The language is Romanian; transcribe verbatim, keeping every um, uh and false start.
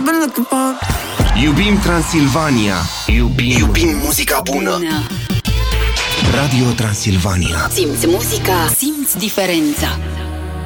been looking for. Iubim Transilvania. Iubim, Iubim muzica bună. bună. Radio Transilvania. Simți muzica, simți diferența.